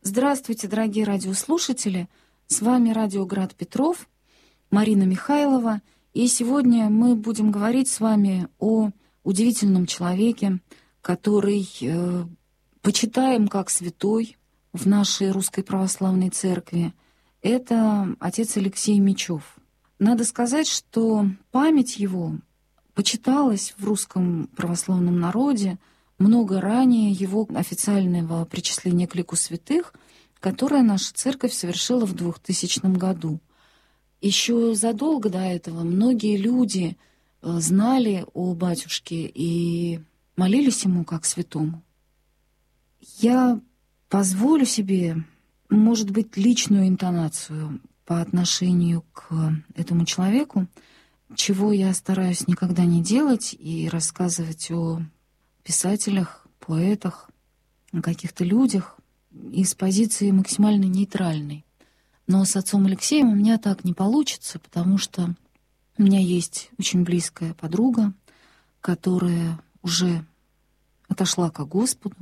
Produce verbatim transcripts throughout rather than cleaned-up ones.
Здравствуйте, дорогие радиослушатели! С вами радио Град Петров, Марина Михайлова. И сегодня мы будем говорить с вами о удивительном человеке, который э, почитаем как святой в нашей Русской Православной Церкви. Это отец Алексей Мечев. Надо сказать, что память его почиталась в русском православном народе много ранее его официального причисления к лику святых, которое наша церковь совершила в двухтысячном году. Еще задолго до этого многие люди знали о батюшке и молились ему как святому. Я позволю себе, может быть, личную интонацию по отношению к этому человеку, чего я стараюсь никогда не делать, и рассказывать о писателях, поэтах, о каких-то людях из позиции максимально нейтральной. Но с отцом Алексеем у меня так не получится, потому что у меня есть очень близкая подруга, которая уже отошла ко Господу.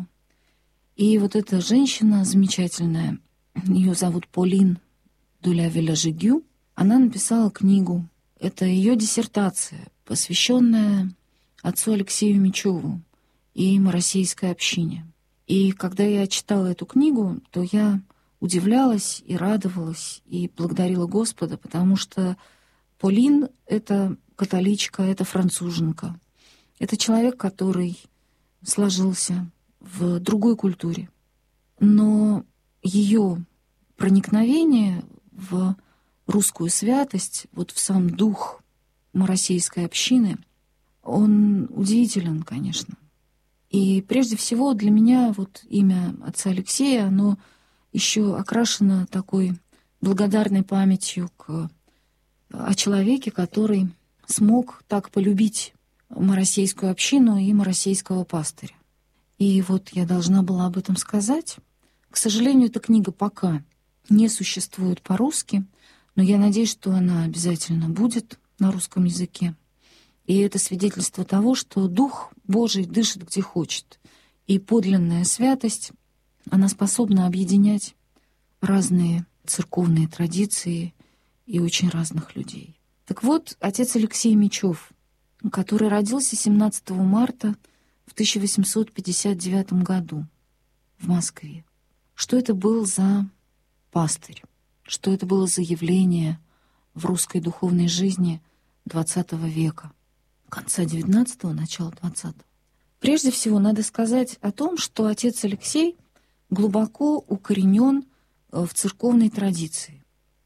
И вот эта женщина замечательная, ее зовут Полин де ла Вилляжегю, она написала книгу. Это ее диссертация, посвященная отцу Алексею Мечеву и Мароссийской общине. И когда я читала эту книгу, то я удивлялась и радовалась, и благодарила Господа, потому что Полин — это католичка, это француженка. Это человек, который сложился в другой культуре. Но ее проникновение в русскую святость, вот в сам дух Мароссийской общины, он удивителен, конечно. И прежде всего для меня вот имя отца Алексея, оно еще окрашено такой благодарной памятью к, о человеке, который смог так полюбить Мароссийскую общину и мароссийского пастыря. И вот я должна была об этом сказать. К сожалению, эта книга пока не существует по-русски, но я надеюсь, что она обязательно будет на русском языке. И это свидетельство того, что Дух Божий дышит где хочет. И подлинная святость, она способна объединять разные церковные традиции и очень разных людей. Так вот, отец Алексей Мечев, который родился семнадцатого марта в тысяча восемьсот пятьдесят девятом году в Москве. Что это был за пастырь? Что это было за явление в русской духовной жизни двадцатого века? Конца девятнадцатого, начала двадцатого. Прежде всего, надо сказать о том, что отец Алексей глубоко укоренен в церковной традиции.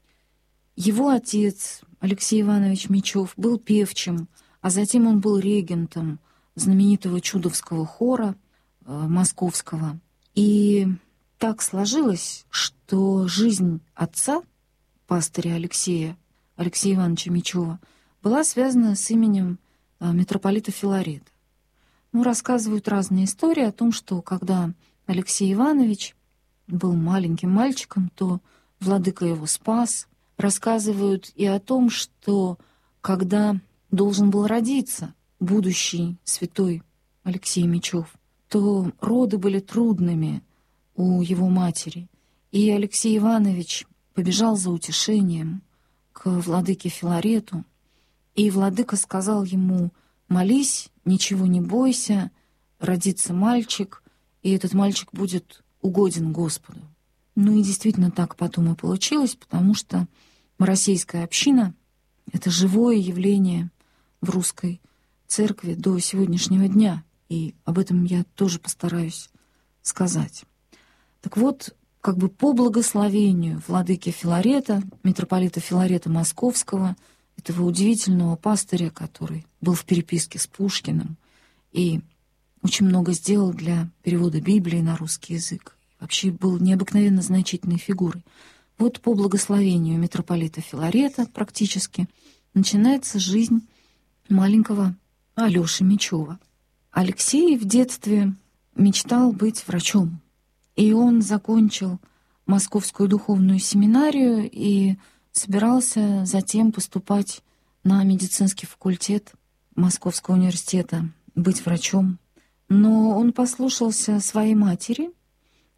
Его отец, Алексей Иванович Мечев, был певчим, а затем он был регентом знаменитого Чудовского хора э, московского. И так сложилось, что жизнь отца, пастыря Алексея, Алексея Ивановича Мечева, была связана с именем митрополита Филарета. Ну, рассказывают разные истории о том, что когда Алексей Иванович был маленьким мальчиком, то владыка его спас. Рассказывают и о том, что когда должен был родиться будущий святой Алексей Мечев, то роды были трудными у его матери. И Алексей Иванович побежал за утешением к владыке Филарету, и владыка сказал ему: «Молись, ничего не бойся, родится мальчик, и этот мальчик будет угоден Господу». Ну и действительно так потом и получилось, потому что Мароссийская община — это живое явление в русской церкви до сегодняшнего дня, и об этом я тоже постараюсь сказать. Так вот, как бы по благословению владыки Филарета, митрополита Филарета Московского, этого удивительного пастыря, который был в переписке с Пушкиным и очень много сделал для перевода Библии на русский язык. Вообще был необыкновенно значительной фигурой. Вот по благословению митрополита Филарета практически начинается жизнь маленького Алёши Мечева. Алексей в детстве мечтал быть врачом, и он закончил Московскую духовную семинарию и собирался затем поступать на медицинский факультет Московского университета, быть врачом. Но он послушался своей матери,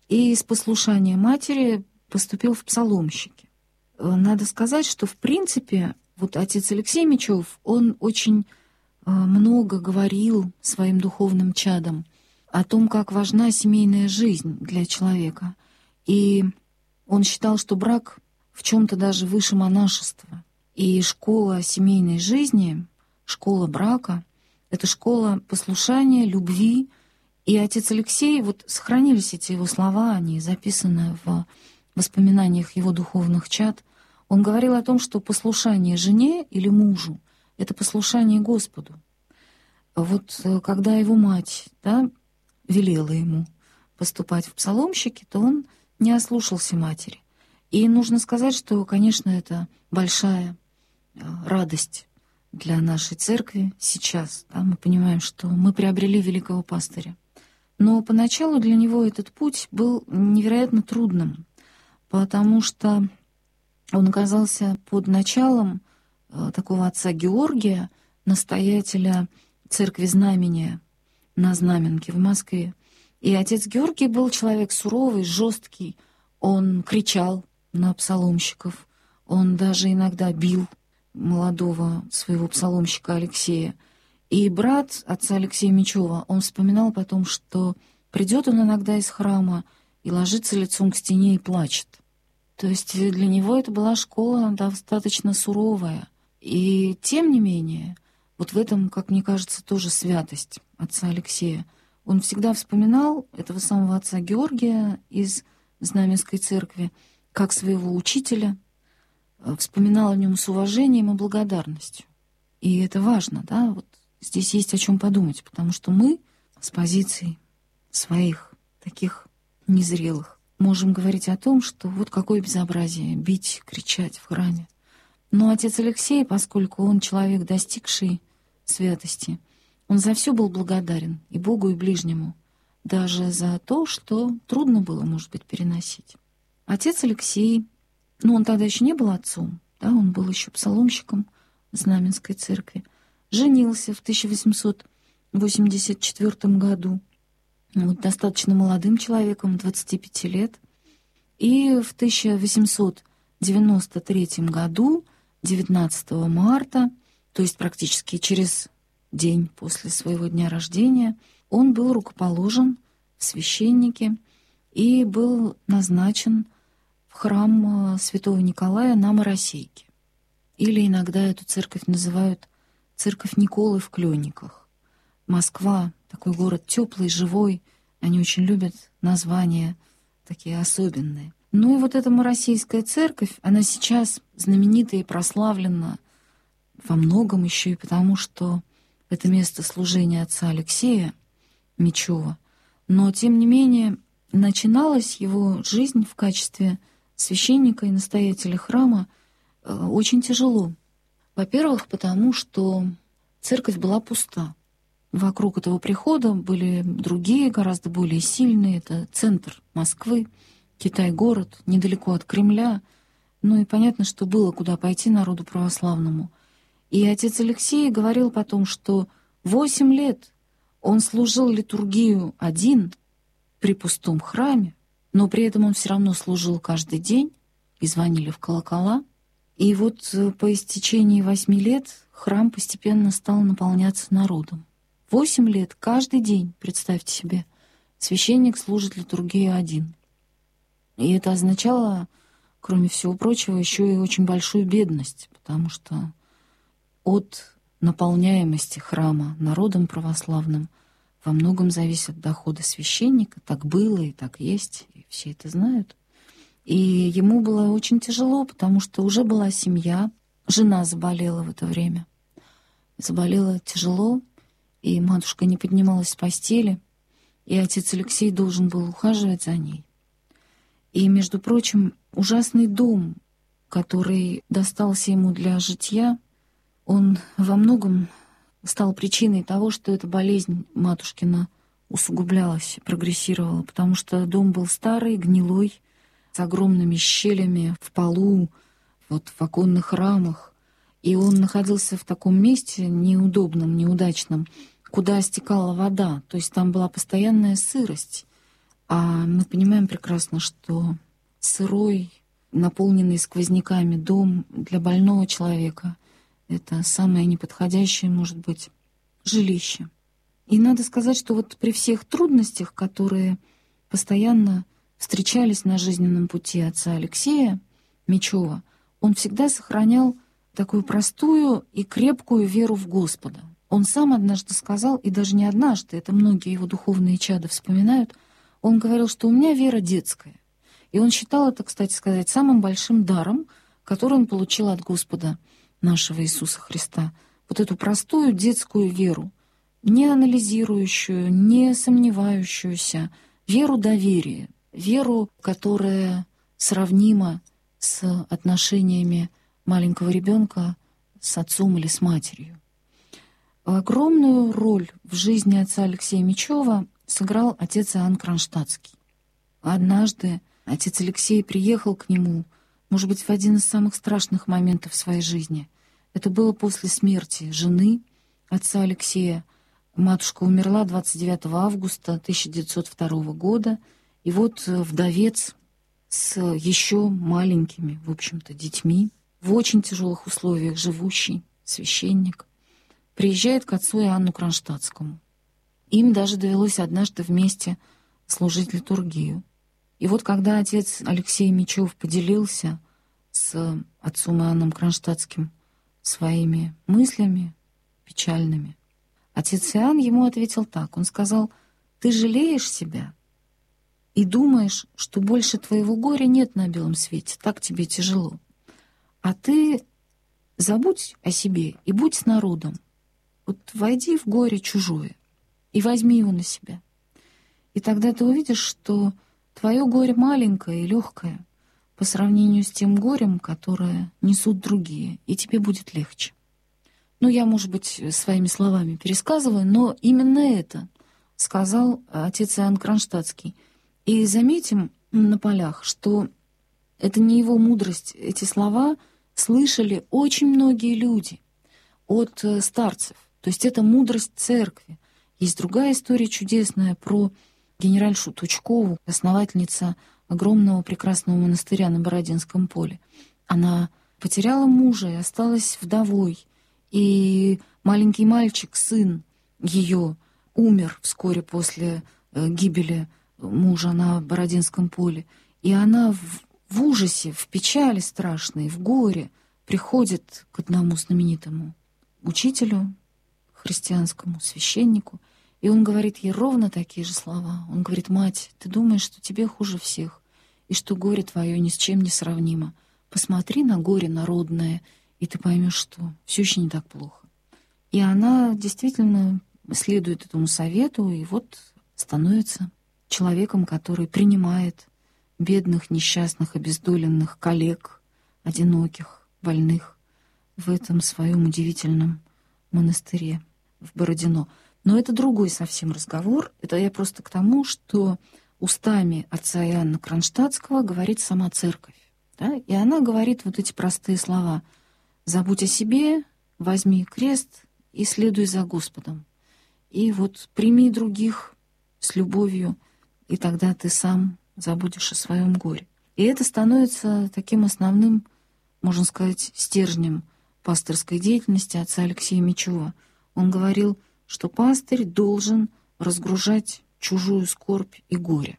и из послушания матери поступил в псаломщики. Надо сказать, что в принципе вот отец Алексей Мечев, он очень много говорил своим духовным чадам о том, как важна семейная жизнь для человека. И он считал, что брак в чем-то даже выше монашества. И школа семейной жизни, школа брака — это школа послушания, любви. И отец Алексей, вот сохранились эти его слова, они записаны в воспоминаниях его духовных чад. Он говорил о том, что послушание жене или мужу — это послушание Господу. Вот когда его мать, да, велела ему поступать в псаломщики, то он не ослушался матери. И нужно сказать, что, конечно, это большая радость для нашей церкви сейчас. Да, мы понимаем, что мы приобрели великого пастыря. Но поначалу для него этот путь был невероятно трудным, потому что он оказался под началом такого отца Георгия, настоятеля церкви Знамения на Знаменке в Москве. И отец Георгий был человек суровый, жесткий. Он кричал на псаломщиков, он даже иногда бил молодого своего псаломщика Алексея. И брат отца Алексея Мечева, он вспоминал потом, что придет он иногда из храма и ложится лицом к стене и плачет. То есть для него это была школа достаточно суровая. И тем не менее, вот в этом, как мне кажется, тоже святость отца Алексея. Он всегда вспоминал этого самого отца Георгия из Знаменской церкви как своего учителя, вспоминал о нем с уважением и благодарностью. И это важно, да, вот здесь есть о чем подумать, потому что мы с позиций своих таких незрелых можем говорить о том, что вот какое безобразие бить, кричать в храме. Но отец Алексей, поскольку он человек, достигший святости, он за все был благодарен и Богу, и ближнему, даже за то, что трудно было, может быть, переносить. Отец Алексей, ну, он тогда еще не был отцом, да, он был еще псаломщиком Знаменской церкви, женился в тысяча восемьсот восемьдесят четвёртом году, вот, достаточно молодым человеком, двадцати пяти лет, и в тысяча восемьсот девяносто третьем году, девятнадцатого марта, то есть практически через день после своего дня рождения, он был рукоположен в священники и был назначен в храм святого Николая на Моросейке. Или иногда эту церковь называют церковь Николы в Клёниках. Москва — такой город теплый, живой, они очень любят названия такие особенные. Ну и вот эта Моросейская церковь, она сейчас знаменита и прославлена во многом еще и потому, что это место служения отца Алексея Мечева. Но, тем не менее, начиналась его жизнь в качестве священника и настоятеля храма очень тяжело. Во-первых, потому что церковь была пуста. Вокруг этого прихода были другие, гораздо более сильные. Это центр Москвы, Китай-город, недалеко от Кремля. Ну и понятно, что было куда пойти народу православному. И отец Алексей говорил потом, что восемь лет он служил литургию один при пустом храме, но при этом он все равно служил каждый день, и звонили в колокола. И вот по истечении восьми лет храм постепенно стал наполняться народом. Восемь лет каждый день, представьте себе, священник служит литургию один. И это означало, кроме всего прочего, еще и очень большую бедность, потому что от наполняемости храма народом православным во многом зависят доходы священника. Так было и так есть, и все это знают. И ему было очень тяжело, потому что уже была семья, жена заболела в это время. Заболела тяжело, и матушка не поднималась с постели, и отец Алексей должен был ухаживать за ней. И, между прочим, ужасный дом, который достался ему для житья, он во многом стал причиной того, что эта болезнь матушкина усугублялась, прогрессировала, потому что дом был старый, гнилой, с огромными щелями в полу, вот в оконных рамах. И он находился в таком месте неудобном, неудачном, куда стекала вода. То есть там была постоянная сырость. А мы понимаем прекрасно, что сырой, наполненный сквозняками дом для больного человека — это самое неподходящее, может быть, жилище. И надо сказать, что вот при всех трудностях, которые постоянно встречались на жизненном пути отца Алексея Мечева, он всегда сохранял такую простую и крепкую веру в Господа. Он сам однажды сказал, и даже не однажды, это многие его духовные чады вспоминают, он говорил, что у меня вера детская. И он считал это, кстати сказать, самым большим даром, который он получил от Господа нашего Иисуса Христа. Вот эту простую детскую веру, не анализирующую, не сомневающуюся, веру доверия, веру, которая сравнима с отношениями маленького ребенка с отцом или с матерью. Огромную роль в жизни отца Алексея Мечева сыграл отец Иоанн Кронштадтский. Однажды отец Алексей приехал к нему, может быть, в один из самых страшных моментов в своей жизни. Это было после смерти жены отца Алексея. Матушка умерла двадцать девятого августа тысяча девятьсот второго года. И вот вдовец с еще маленькими, в общем-то, детьми, в очень тяжелых условиях живущий священник, приезжает к отцу Иоанну Кронштадтскому. Им даже довелось однажды вместе служить литургию. И вот когда отец Алексей Мечев поделился с отцом Иоанном Кронштадтским своими мыслями печальными, отец Иоанн ему ответил так. Он сказал: «Ты жалеешь себя и думаешь, что больше твоего горя нет на белом свете, так тебе тяжело. А ты забудь о себе и будь с народом. Вот войди в горе чужое и возьми его на себя. И тогда ты увидишь, что твое горе маленькое и легкое по сравнению с тем горем, которое несут другие, и тебе будет легче». Ну, я, может быть, своими словами пересказываю, но именно это сказал отец Иоанн Кронштадтский. И заметим на полях, что это не его мудрость, эти слова слышали очень многие люди от старцев. То есть это мудрость церкви. Есть другая история чудесная про генеральшу Тучкову, основательница огромного прекрасного монастыря на Бородинском поле. Она потеряла мужа и осталась вдовой. И маленький мальчик, сын ее, умер вскоре после гибели мужа на Бородинском поле. И она в, в ужасе, в печали страшной, в горе приходит к одному знаменитому учителю христианскому, священнику, и он говорит ей ровно такие же слова. Он говорит: «Мать, ты думаешь, что тебе хуже всех, и что горе твое ни с чем не сравнимо. Посмотри на горе народное, и ты поймешь, что все еще не так плохо». И она действительно следует этому совету, и вот становится человеком, который принимает бедных, несчастных, обездоленных коллег, одиноких, больных в этом своем удивительном монастыре в Бородино. Но это другой совсем разговор. Это я просто к тому, что устами отца Иоанна Кронштадтского говорит сама церковь. Да? И она говорит вот эти простые слова: «Забудь о себе, возьми крест и следуй за Господом. И вот прими других с любовью, и тогда ты сам забудешь о своем горе». И это становится таким основным, можно сказать, стержнем пастырской деятельности отца Алексея Мечева. Он говорил, что пастырь должен разгружать чужую скорбь и горе.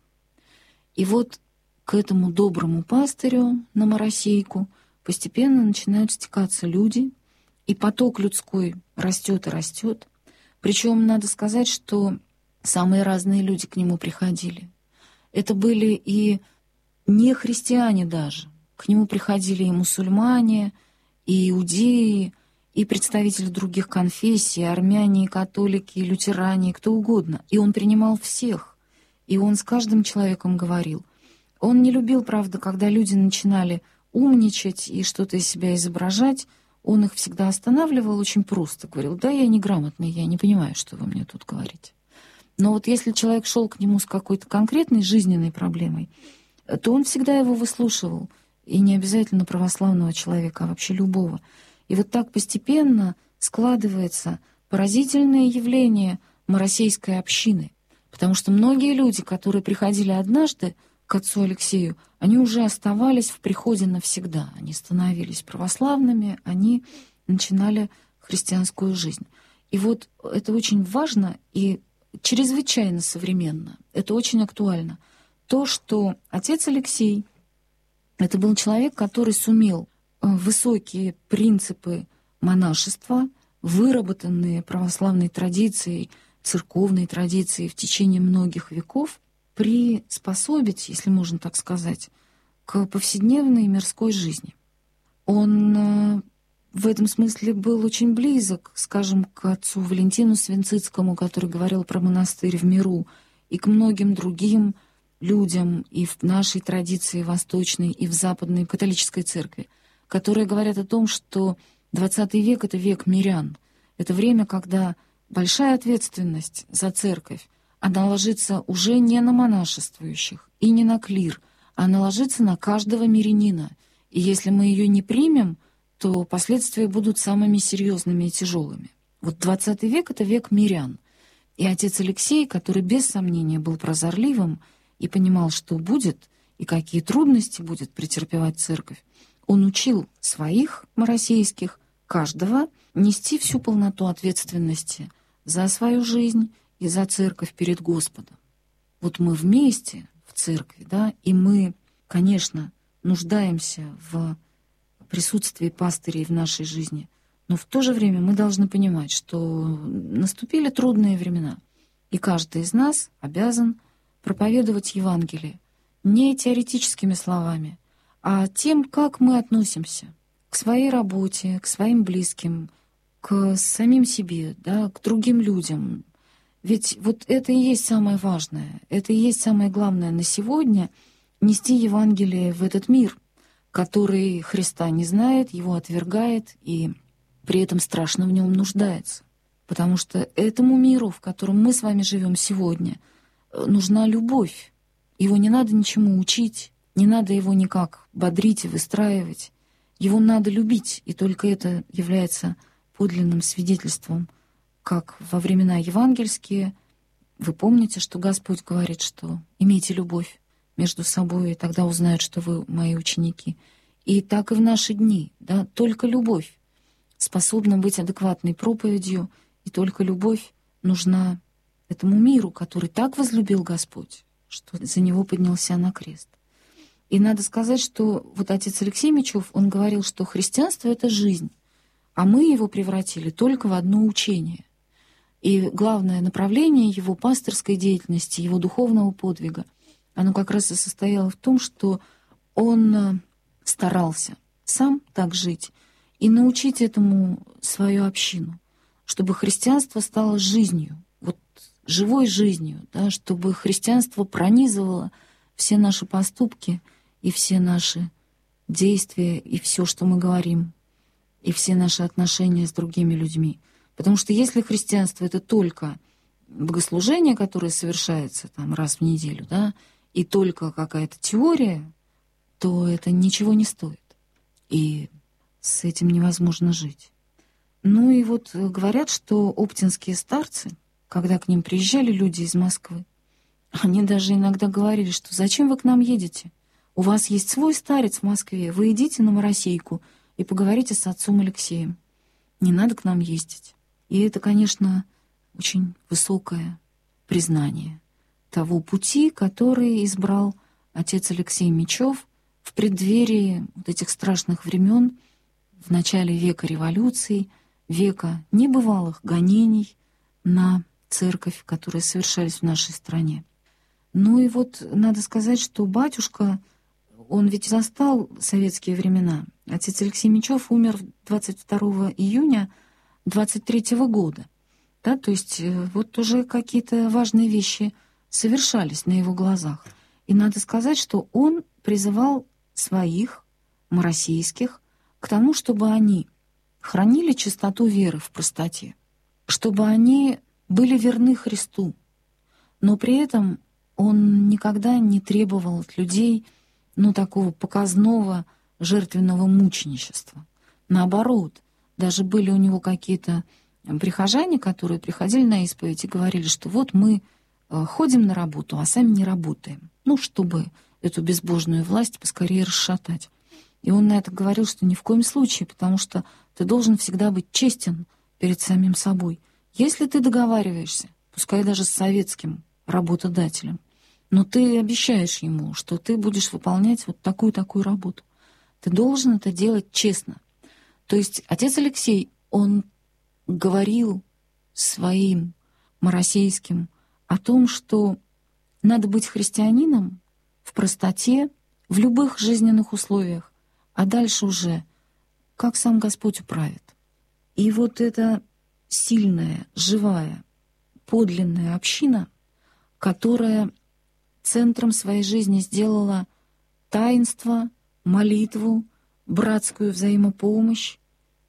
И вот к этому доброму пастырю на Моросейку постепенно начинают стекаться люди, и поток людской растет и растет. Причем надо сказать, что самые разные люди к нему приходили. Это были и не христиане даже. К нему приходили и мусульмане, и иудеи, и представители других конфессий, и армяне, и католики, и лютеране, и кто угодно. И он принимал всех. И он с каждым человеком говорил. Он не любил, правда, когда люди начинали умничать и что-то из себя изображать. Он их всегда останавливал очень просто. Говорил: «Да, я неграмотный, я не понимаю, что вы мне тут говорите». Но вот если человек шел к нему с какой-то конкретной жизненной проблемой, то он всегда его выслушивал. И не обязательно православного человека, а вообще любого. И вот так постепенно складывается поразительное явление Моросейской общины. Потому что многие люди, которые приходили однажды к отцу Алексею, они уже оставались в приходе навсегда. Они становились православными, они начинали христианскую жизнь. И вот это очень важно и чрезвычайно современно. Это очень актуально. То, что отец Алексей — это был человек, который сумел высокие принципы монашества, выработанные православной традицией, церковной традицией в течение многих веков, приспособить, если можно так сказать, к повседневной мирской жизни. Он в этом смысле был очень близок, скажем, к отцу Валентину Свинцицкому, который говорил про монастырь в миру, и к многим другим людям и в нашей традиции восточной, и в западной католической церкви, которые говорят о том, что двадцатый век — это век мирян. Это время, когда большая ответственность за церковь, она ложится уже не на монашествующих и не на клир, а она ложится на каждого мирянина. И если мы ее не примем, то последствия будут самыми серьезными и тяжелыми. Вот двадцатый век — это век мирян. И отец Алексей, который без сомнения был прозорливым и понимал, что будет и какие трудности будет претерпевать церковь, он учил своих мароссийских, каждого, нести всю полноту ответственности за свою жизнь и за церковь перед Господом. Вот мы вместе в церкви, да, и мы, конечно, нуждаемся в присутствии пастырей в нашей жизни, но в то же время мы должны понимать, что наступили трудные времена, и каждый из нас обязан проповедовать Евангелие не теоретическими словами, а тем, как мы относимся к своей работе, к своим близким, к самим себе, да, к другим людям. Ведь вот это и есть самое важное, это и есть самое главное на сегодня — нести Евангелие в этот мир, который Христа не знает, его отвергает и при этом страшно в нем нуждается. Потому что этому миру, в котором мы с вами живем сегодня, нужна любовь. Его не надо ничему учить, не надо его никак бодрить и выстраивать. Его надо любить, и только это является подлинным свидетельством, как во времена евангельские. Вы помните, что Господь говорит, что имейте любовь между собой, и тогда узнают, что вы мои ученики. И так и в наши дни, да, только любовь способна быть адекватной проповедью, и только любовь нужна этому миру, который так возлюбил Господь, что за него поднялся на крест. И надо сказать, что вот отец Алексей Мечев, он говорил, что христианство — это жизнь, а мы его превратили только в одно учение. И главное направление его пастырской деятельности, его духовного подвига, оно как раз и состояло в том, что он старался сам так жить и научить этому свою общину, чтобы христианство стало жизнью, вот живой жизнью, да, чтобы христианство пронизывало все наши поступки и все наши действия, и все, что мы говорим, и все наши отношения с другими людьми. Потому что если христианство — это только богослужение, которое совершается там раз в неделю, да, и только какая-то теория, то это ничего не стоит. И с этим невозможно жить. Ну и вот говорят, что оптинские старцы, когда к ним приезжали люди из Москвы, они даже иногда говорили, что «зачем вы к нам едете? У вас есть свой старец в Москве, вы идите на Моросейку и поговорите с отцом Алексеем. Не надо к нам ездить». И это, конечно, очень высокое признание того пути, который избрал отец Алексей Мечев в преддверии вот этих страшных времен, в начале века революции, века небывалых гонений на церковь, которые совершались в нашей стране. Ну и вот надо сказать, что батюшка, он ведь застал советские времена. Отец Алексей Мечев умер двадцать второго июня двадцать третьего года. Да, то есть вот уже какие-то важные вещи совершались на его глазах. И надо сказать, что он призывал своих мароссийских к тому, чтобы они хранили чистоту веры в простоте, чтобы они были верны Христу, но при этом он никогда не требовал от людей, ну, такого показного жертвенного мученичества. Наоборот, даже были у него какие-то прихожане, которые приходили на исповедь и говорили, что вот мы ходим на работу, а сами не работаем. Ну, чтобы эту безбожную власть поскорее расшатать. И он на это говорил, что ни в коем случае, потому что ты должен всегда быть честен перед самим собой. Если ты договариваешься, пускай даже с советским работодателем, но ты обещаешь ему, что ты будешь выполнять вот такую-такую работу, ты должен это делать честно. То есть отец Алексей, он говорил своим Моросейским о том, что надо быть христианином в простоте, в любых жизненных условиях, а дальше уже как сам Господь управит. И вот эта сильная, живая, подлинная община, которая центром своей жизни сделала таинство, молитву, братскую взаимопомощь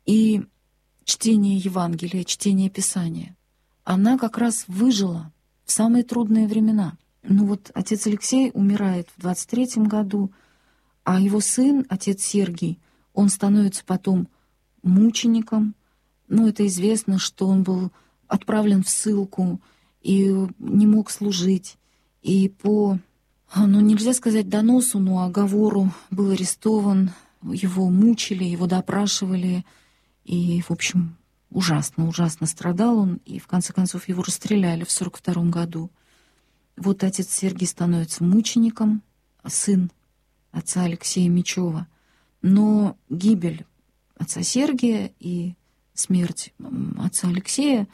и чтение Евангелия, чтение Писания, она как раз выжила в самые трудные времена. Ну вот отец Алексей умирает в двадцать третьем году, а его сын, отец Сергий, он становится потом мучеником. Ну, это известно, что он был отправлен в ссылку и не мог служить. И по, ну, нельзя сказать доносу, но оговору был арестован, его мучили, его допрашивали. И, в общем, ужасно, ужасно страдал он. И, в конце концов, его расстреляли в сорок втором году. Вот отец Сергий становится мучеником, сын отца Алексея Мечева. Но гибель отца Сергия и смерть отца Алексея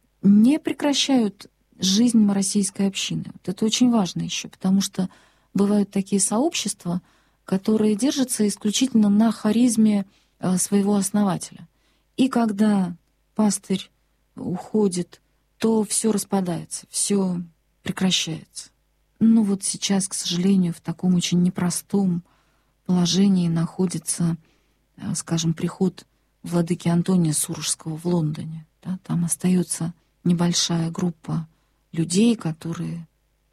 не прекращают жизнь Моросейской общины. Вот это очень важно еще, потому что бывают такие сообщества, которые держатся исключительно на харизме своего основателя. И когда пастырь уходит, то все распадается, все прекращается. Ну вот сейчас, к сожалению, в таком очень непростом положении находится, скажем, приход владыки Антония Сурожского в Лондоне. Да, там остается небольшая группа людей, которые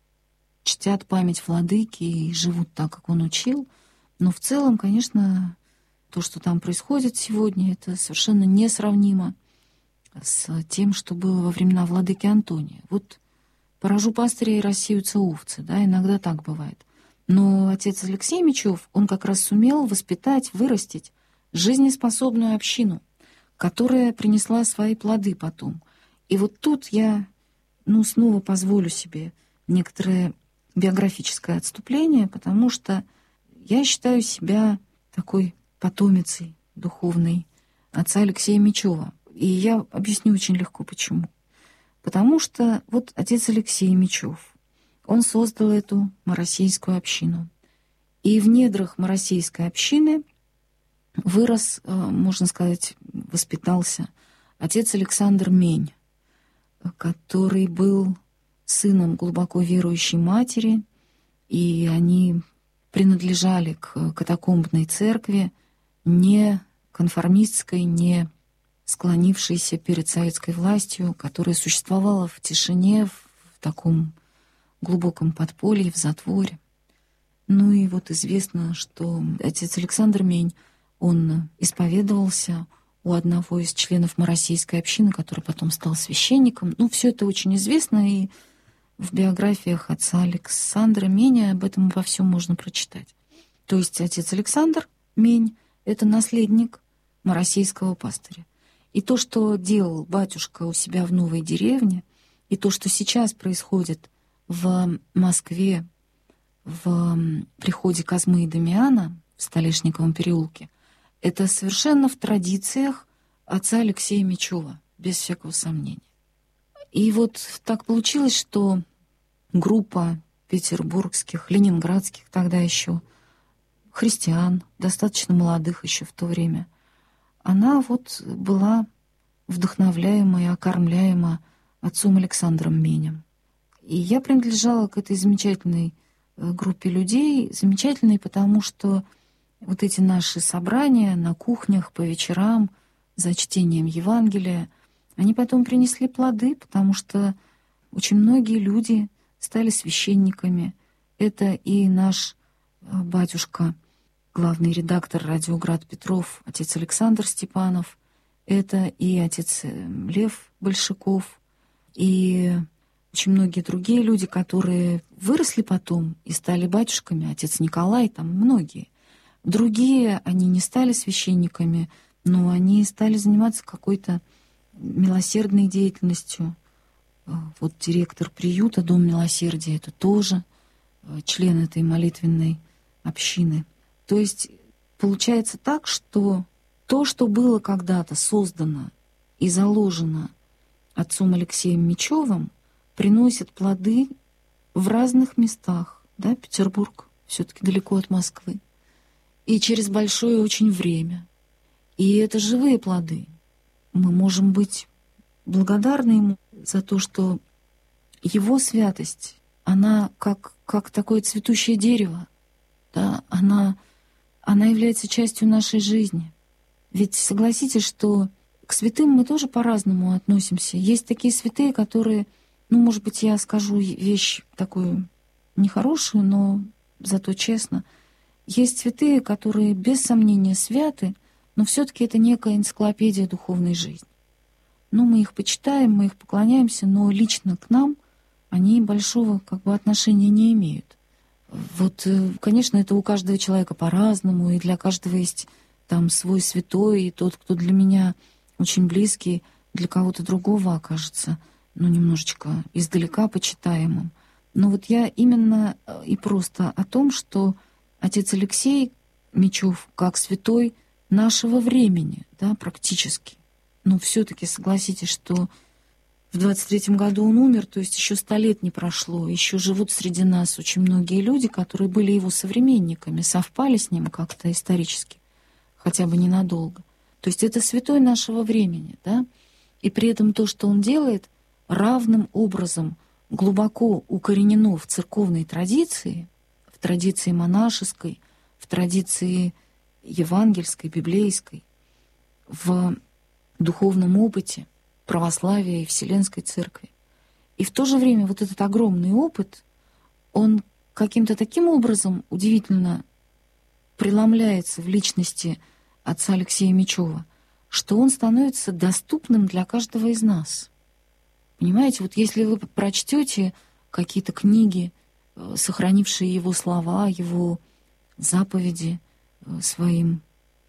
чтят память владыки и живут так, как он учил. Но в целом, конечно, то, что там происходит сегодня, это совершенно несравнимо с тем, что было во времена владыки Антония. Вот поражу пастыря и рассеются овцы, да, иногда так бывает. Но отец Алексей Мечев, он как раз сумел воспитать, вырастить жизнеспособную общину, которая принесла свои плоды потом. И вот тут я, ну, снова позволю себе некоторое биографическое отступление, потому что я считаю себя такой потомицей духовной отца Алексея Мечева. И я объясню очень легко, почему. Потому что вот отец Алексей Мечев, он создал эту Моросейскую общину. И в недрах Моросейской общины вырос, можно сказать, воспитался отец Александр Мень, который был сыном глубоко верующей матери, и они принадлежали к катакомбной церкви, не конформистской, не склонившейся перед советской властью, которая существовала в тишине, в таком глубоком подполье, в затворе. Ну и вот известно, что отец Александр Мень, он исповедовался у одного из членов Моросейской общины, который потом стал священником. Ну, все это очень известно, и в биографиях отца Александра Меня об этом во всем можно прочитать. То есть отец Александр Мень — это наследник Моросейского пастыря. И то, что делал батюшка у себя в новой деревне, и то, что сейчас происходит в Москве, в приходе Козьмы и Дамиана в Столешниковом переулке, это совершенно в традициях отца Алексея Мечева, без всякого сомнения. И вот так получилось, что группа петербургских, ленинградских тогда еще христиан, достаточно молодых еще в то время, она вот была вдохновляема и окормляема отцом Александром Менем. И я принадлежала к этой замечательной группе людей, замечательной, потому что вот эти наши собрания на кухнях по вечерам за чтением Евангелия, они потом принесли плоды, потому что очень многие люди стали священниками. Это и наш батюшка, главный редактор радио «Град Петров», отец Александр Степанов, это и отец Лев Большаков, и очень многие другие люди, которые выросли потом и стали батюшками, отец Николай, там многие. Другие, они не стали священниками, но они стали заниматься какой-то милосердной деятельностью. Вот директор приюта «Дом милосердия» — это тоже член этой молитвенной общины. То есть получается так, что то, что было когда-то создано и заложено отцом Алексеем Мечевым, приносит плоды в разных местах. Да, Петербург все-таки далеко от Москвы. И через большое очень время. И это живые плоды. Мы можем быть благодарны ему за то, что его святость, она как, как такое цветущее дерево, да, она, она является частью нашей жизни. Ведь согласитесь, что к святым мы тоже по-разному относимся. Есть такие святые, которые, ну, может быть, я скажу вещь такую нехорошую, но зато честно. Есть святые, которые без сомнения святы, но все-таки это некая энциклопедия духовной жизни. Ну, мы их почитаем, мы их поклоняемся, но лично к нам они большого как бы отношения не имеют. Вот, конечно, это у каждого человека по-разному, и для каждого есть там свой святой, и тот, кто для меня очень близкий, для кого-то другого окажется, ну, немножечко издалека почитаемым. Но вот я именно и просто о том, что отец Алексей Мечев, как святой нашего времени, да, практически. Но все-таки согласитесь, что в двадцать третьем году он умер, то есть еще сто лет не прошло, еще живут среди нас очень многие люди, которые были его современниками, совпали с ним как-то исторически, хотя бы ненадолго. То есть это святой нашего времени, да, и при этом то, что он делает, равным образом глубоко укоренено в церковной традиции, в традиции монашеской, в традиции евангельской, библейской, в духовном опыте православия и Вселенской Церкви. И в то же время вот этот огромный опыт, он каким-то таким образом удивительно преломляется в личности отца Алексея Мечева, что он становится доступным для каждого из нас. Понимаете, вот если вы прочтете какие-то книги, сохранившие его слова, его заповеди своим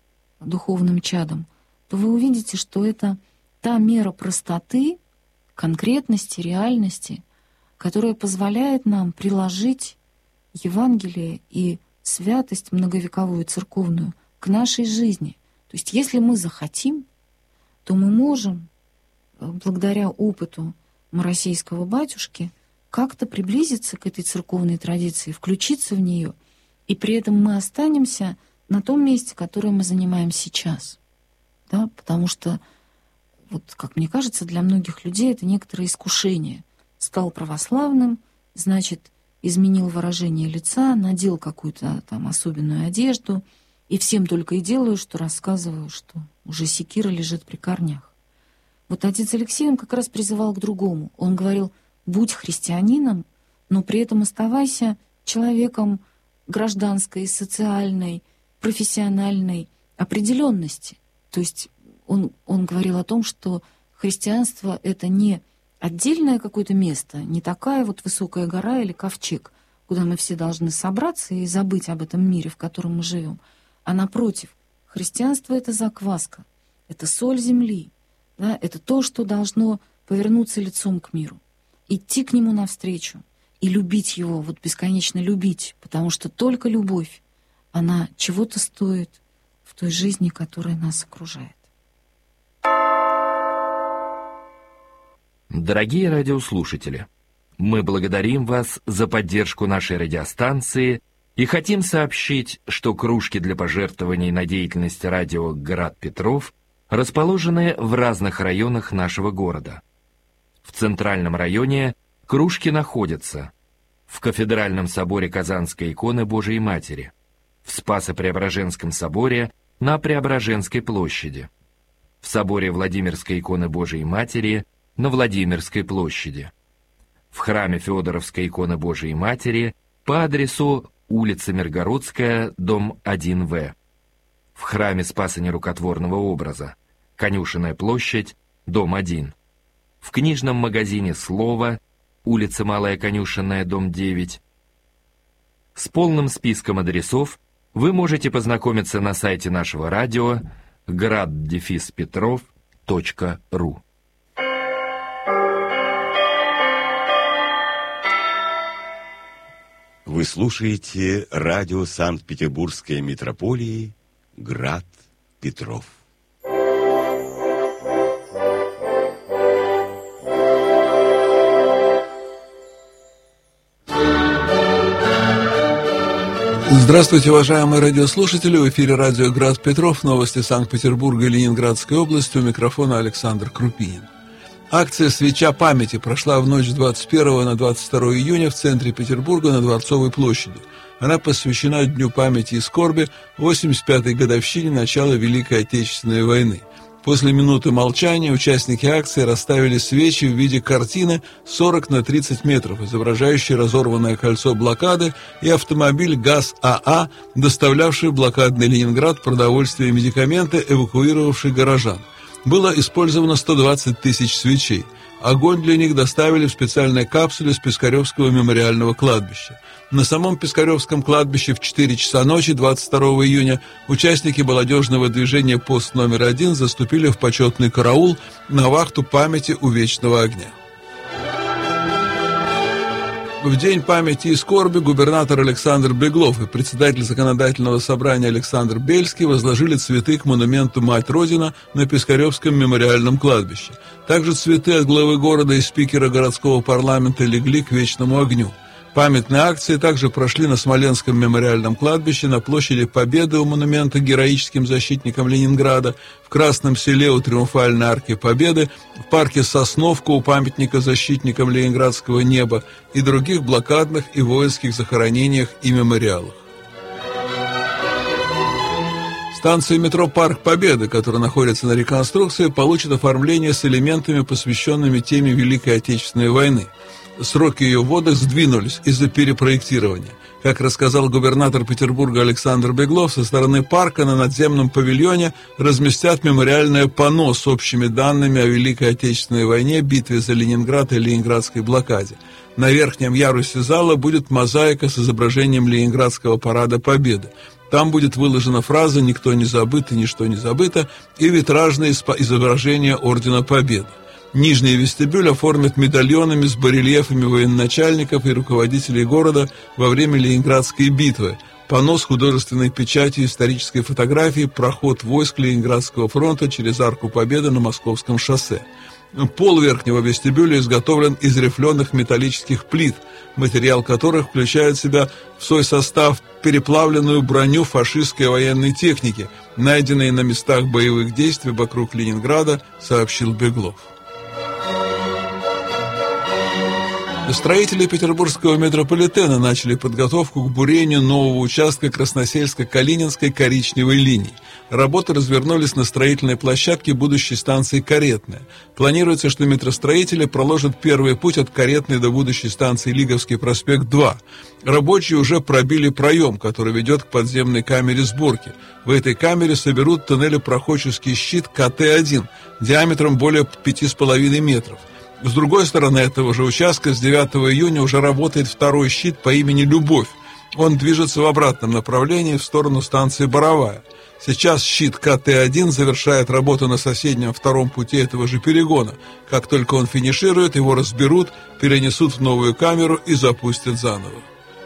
духовным чадом, то вы увидите, что это та мера простоты, конкретности, реальности, которая позволяет нам приложить Евангелие и святость многовековую церковную к нашей жизни. То есть если мы захотим, то мы можем, благодаря опыту Мороссейского батюшки, как-то приблизиться к этой церковной традиции, включиться в нее, и при этом мы останемся на том месте, которое мы занимаем сейчас. Да? Потому что, вот, как мне кажется, для многих людей это некоторое искушение. Стал православным, значит, изменил выражение лица, надел какую-то там особенную одежду, и всем только и делаю, что рассказываю, что уже секира лежит при корнях. Вот отец Алексей, он как раз призывал к другому. Он говорил: будь христианином, но при этом оставайся человеком гражданской, социальной, профессиональной определенности. То есть он, он говорил о том, что христианство — это не отдельное какое-то место, не такая вот высокая гора или ковчег, куда мы все должны собраться и забыть об этом мире, в котором мы живем. А напротив, христианство — это закваска, это соль земли, да, это то, что должно повернуться лицом к миру, идти к нему навстречу и любить его, вот бесконечно любить, потому что только любовь, она чего-то стоит в той жизни, которая нас окружает. Дорогие радиослушатели, мы благодарим вас за поддержку нашей радиостанции и хотим сообщить, что кружки для пожертвований на деятельность радио «Град Петров» расположены в разных районах нашего города. В центральном районе кружки находятся в Кафедральном соборе Казанской иконы Божией Матери, в Спасо-Преображенском соборе на Преображенской площади, в соборе Владимирской иконы Божией Матери на Владимирской площади, в храме Феодоровской иконы Божией Матери по адресу улица Миргородская, дом один вэ, в храме Спаса Нерукотворного образа, Конюшенная площадь, дом один, в книжном магазине «Слово», улица Малая Конюшенная, дом девять. С полным списком адресов вы можете познакомиться на сайте нашего радио град петров точка ру. Вы слушаете радио Санкт-Петербургской метрополии «Град Петров». Здравствуйте, уважаемые радиослушатели! В эфире радио «Град Петров», новости Санкт-Петербурга и Ленинградской области. У микрофона Александр Крупинин. Акция «Свеча памяти» прошла в ночь с двадцать первого на двадцать второе июня в центре Петербурга на Дворцовой площади. Она посвящена Дню памяти и скорби, восемьдесят пятой годовщине начала Великой Отечественной войны. После минуты молчания участники акции расставили свечи в виде картины сорок на тридцать метров, изображающей разорванное кольцо блокады и автомобиль ГАЗ-АА, доставлявший в блокадный Ленинград продовольствие и медикаменты, эвакуировавший горожан. Было использовано сто двадцать тысяч свечей. Огонь для них доставили в специальной капсуле с Пискаревского мемориального кладбища. На самом Пискаревском кладбище в четыре часа ночи двадцать второго июня участники молодежного движения «Пост номер один» заступили в почетный караул на вахту памяти у Вечного огня. В День памяти и скорби губернатор Александр Беглов и председатель Законодательного собрания Александр Бельский возложили цветы к монументу «Мать Родина» на Пискаревском мемориальном кладбище. Также цветы от главы города и спикера городского парламента легли к Вечному огню. Памятные акции также прошли на Смоленском мемориальном кладбище, на площади Победы у монумента героическим защитникам Ленинграда, в Красном Селе у Триумфальной арки Победы, в парке Сосновка у памятника защитникам Ленинградского неба и других блокадных и воинских захоронениях и мемориалах. Станция метро «Парк Победы», которая находится на реконструкции, получит оформление с элементами, посвященными теме Великой Отечественной войны. Сроки ее ввода сдвинулись из-за перепроектирования. Как рассказал губернатор Петербурга Александр Беглов, со стороны парка на надземном павильоне разместят мемориальное панно с общими данными о Великой Отечественной войне, битве за Ленинград и Ленинградской блокаде. На верхнем ярусе зала будет мозаика с изображением Ленинградского парада Победы. Там будет выложена фраза «Никто не забыт и ничто не забыто» и витражное изображение Ордена Победы. Нижний вестибюль оформят медальонами с барельефами военачальников и руководителей города во время Ленинградской битвы, панно с художественной печатью исторической фотографии «Проход войск Ленинградского фронта через Арку Победы на Московском шоссе». Пол верхнего вестибюля изготовлен из рифленых металлических плит, материал которых включает в себя в свой состав переплавленную броню фашистской военной техники, найденные на местах боевых действий вокруг Ленинграда, сообщил Беглов. Строители петербургского метрополитена начали подготовку к бурению нового участка Красносельско-Калининской коричневой линии. Работы развернулись на строительной площадке будущей станции Каретная. Планируется, что метростроители проложат первый путь от Каретной до будущей станции Лиговский проспект два. Рабочие уже пробили проем, который ведет к подземной камере сборки. В этой камере соберут туннелепроходческий щит ка тэ один диаметром более пяти с половиной метров. С другой стороны этого же участка с девятого июня уже работает второй щит по имени «Любовь». Он движется в обратном направлении в сторону станции Боровая. Сейчас щит ка тэ один завершает работу на соседнем втором пути этого же перегона. Как только он финиширует, его разберут, перенесут в новую камеру и запустят заново.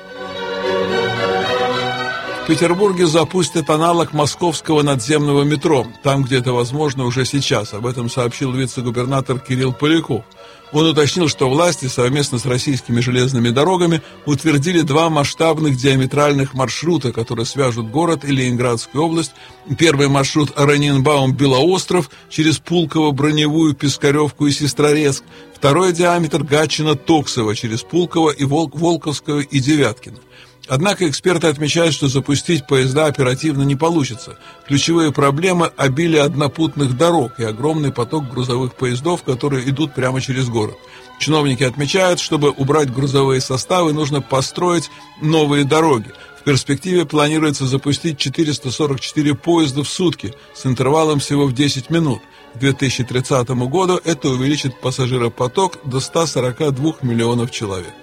В Петербурге запустят аналог московского надземного метро, там, где это возможно уже сейчас. Об этом сообщил вице-губернатор Кирилл Поляков. Он уточнил, что власти совместно с российскими железными дорогами утвердили два масштабных диаметральных маршрута, которые свяжут город и Ленинградскую область. Первый маршрут Ораньенбаум-Белоостров через Пулково, Броневую, Пискаревку и Сестрорецк. Второй диаметр Гатчина-Токсово через Пулково и Волк- Волковского и Девяткино. Однако эксперты отмечают, что запустить поезда оперативно не получится. Ключевые проблемы – обилие однопутных дорог и огромный поток грузовых поездов, которые идут прямо через город. Чиновники отмечают, чтобы убрать грузовые составы, нужно построить новые дороги. В перспективе планируется запустить четыреста сорок четыре поезда в сутки с интервалом всего в десять минут. К две тысячи тридцатому году это увеличит пассажиропоток до ста сорока двух миллионов человек.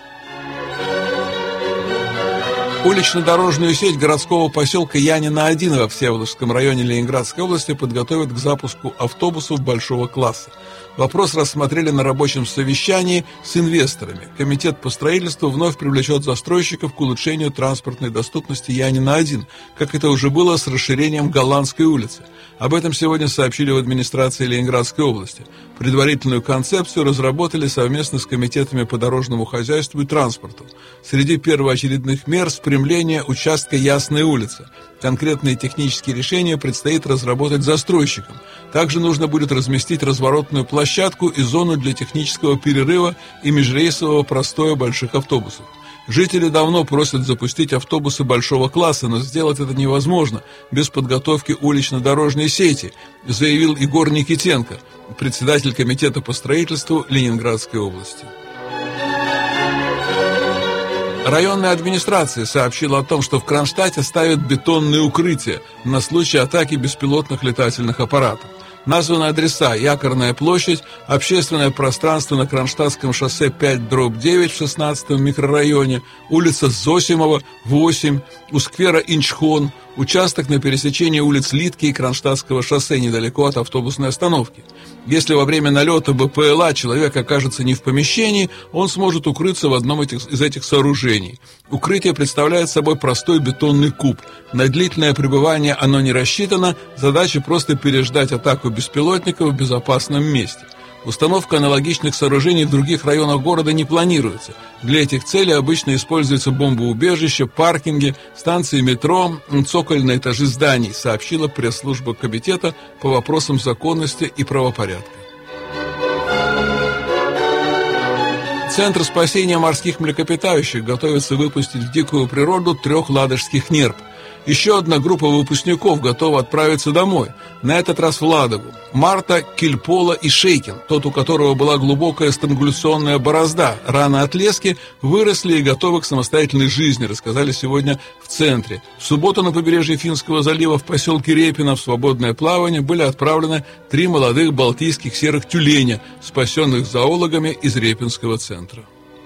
Улично-дорожную сеть городского поселка Янина один во Всеволожском районе Ленинградской области подготовят к запуску автобусов большого класса. Вопрос рассмотрели на рабочем совещании с инвесторами. Комитет по строительству вновь привлечет застройщиков к улучшению транспортной доступности Янина один, как это уже было с расширением Голландской улицы. Об этом сегодня сообщили в администрации Ленинградской области. Предварительную концепцию разработали совместно с комитетами по дорожному хозяйству и транспорту. Среди первоочередных мер – спрямление участка Ясной улицы. Конкретные технические решения предстоит разработать застройщикам. Также нужно будет разместить разворотную площадку и зону для технического перерыва и межрейсового простоя больших автобусов. Жители давно просят запустить автобусы большого класса, но сделать это невозможно без подготовки улично-дорожной сети, заявил Егор Никитенко, председатель комитета по строительству Ленинградской области. Районная администрация сообщила о том, что в Кронштадте ставят бетонные укрытия на случай атаки беспилотных летательных аппаратов. Названы адреса: Якорная площадь, общественное пространство на Кронштадтском шоссе пять дробь девять в шестнадцатом микрорайоне, улица Зосимова, восемь, у сквера Инчхон, участок на пересечении улиц Литки и Кронштадтского шоссе недалеко от автобусной остановки. Если во время налета БПЛА человек окажется не в помещении, он сможет укрыться в одном из этих сооружений. Укрытие представляет собой простой бетонный куб. На длительное пребывание оно не рассчитано, задача просто переждать атаку беспилотников в безопасном месте. Установка аналогичных сооружений в других районах города не планируется. Для этих целей обычно используются бомбоубежища, паркинги, станции метро, цокольные этажи зданий, сообщила пресс-служба комитета по вопросам законности и правопорядка. Центр спасения морских млекопитающих готовится выпустить в дикую природу трех ладожских нерп. Еще одна группа выпускников готова отправиться домой, на этот раз в Ладогу. Марта, Кильпола и Шейкин, тот, у которого была глубокая странгуляционная борозда, раны от лески, выросли и готовы к самостоятельной жизни, рассказали сегодня в центре. В субботу на побережье Финского залива в поселке Репино в свободное плавание были отправлены три молодых балтийских серых тюленя, спасенных зоологами из Репинского центра.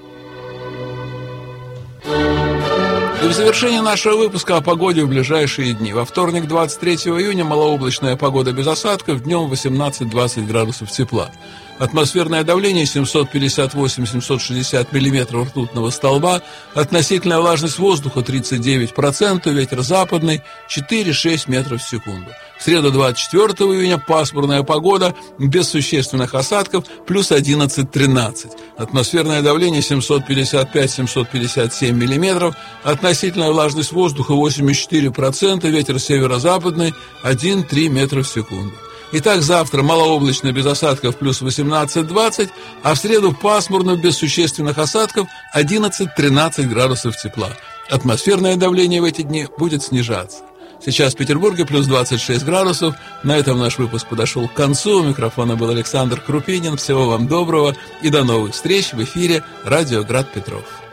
И в завершение нашего выпуска о погоде в ближайшие дни. Во вторник, двадцать третьего июня, малооблачная погода без осадков, днем восемнадцать-двадцать градусов тепла. Атмосферное давление семьсот пятьдесят восемь - семьсот шестьдесят миллиметров ртутного столба, относительная влажность воздуха тридцать девять процентов, ветер западный четыре-шесть метров в секунду. В среду, двадцать четвёртого июня, пасмурная погода, без существенных осадков, плюс одиннадцать-тринадцать. Атмосферное давление семьсот пятьдесят пять - семьсот пятьдесят семь миллиметров, относительная влажность воздуха восемьдесят четыре процента, ветер северо-западный один-три метра в секунду. Итак, завтра малооблачно без осадков плюс восемнадцать-двадцать, а в среду пасмурно без существенных осадков одиннадцать-тринадцать градусов тепла. Атмосферное давление в эти дни будет снижаться. Сейчас в Петербурге плюс двадцать шесть градусов. На этом наш выпуск подошел к концу. У микрофона был Александр Крупинин. Всего вам доброго и до новых встреч в эфире «Радио Град Петров».